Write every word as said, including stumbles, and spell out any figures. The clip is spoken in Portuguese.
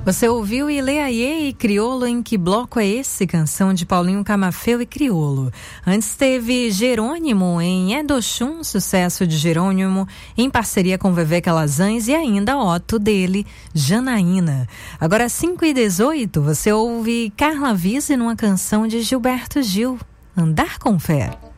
Você ouviu Ileaie e Criolo em Que Bloco é Esse? Canção de Paulinho Camafeu e Criolo. Antes teve Jerônimo em Edoxum, sucesso de Jerônimo, em parceria com Vevé Calazans, e ainda Otto dele, Janaína. Agora cinco e dezoito, você ouve Carla Vise numa canção de Gilberto Gil, Andar com Fé.